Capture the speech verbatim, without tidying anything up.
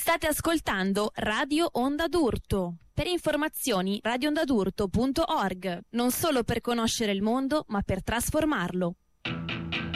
State ascoltando Radio Onda d'Urto. Per informazioni radio onda d'urto punto org, non solo per conoscere il mondo, ma per trasformarlo.